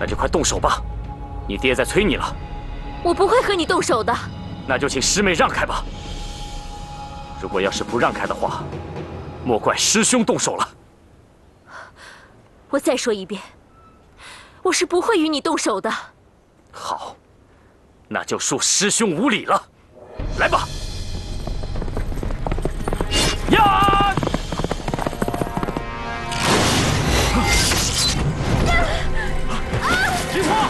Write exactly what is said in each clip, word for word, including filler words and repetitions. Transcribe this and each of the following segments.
那就快动手吧，你爹在催你了。 我不会和你动手的。 那就请师妹让开吧。如果要是不让开的话，莫怪师兄动手了。 我再说一遍，我是不会与你动手的。 好，那就恕师兄无礼了。来吧！呀！菊花！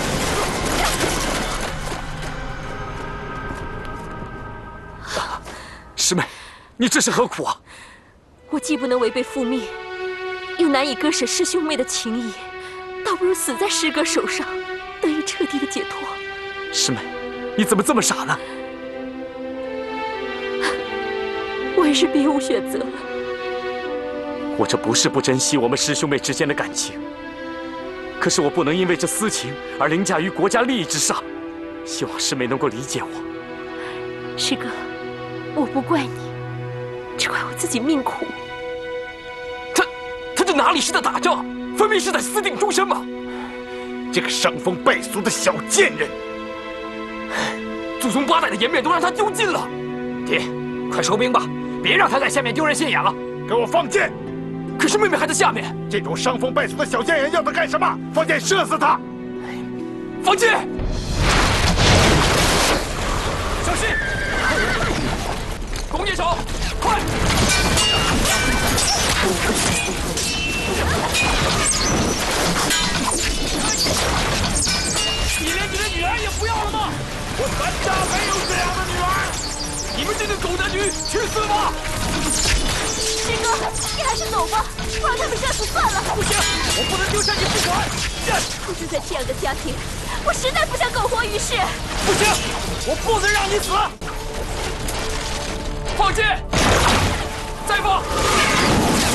师妹，你这是何苦啊？ 我既不能违背父命，又难以割舍师兄妹的情谊，倒不如死在师哥手上，得以彻底的解脱。 师妹，你怎么这么傻呢？ 我也是别无选择了。 我这不是不珍惜我们师兄妹之间的感情，可是我不能因为这私情而凌驾于国家利益之上。希望师妹能够理解我。 师哥，我不怪你，只怪我自己命苦。 他他这哪里是在打仗，分明是在私定终身嘛！ 这个伤风败俗的小贱人， 祖宗八代的颜面都让他丢尽了。爹，快收兵吧，别让他在下面丢人现眼了。 给我放箭！ 可是妹妹还在下面。 这种伤风败俗的小贱人要他干什么？放箭射死他！ 放箭！小心！弓箭手，快！你连你的女儿也不要了吗？ 我咱家没有这样的女儿！ 你们这个狗男女，去死吧！ 师哥，你还是走吧，不让他们热死算了。 不行，我不能丢下你不管。 出生在这样的家庭，我实在不想苟活于世。 不行，我不能让你死！放箭！再放！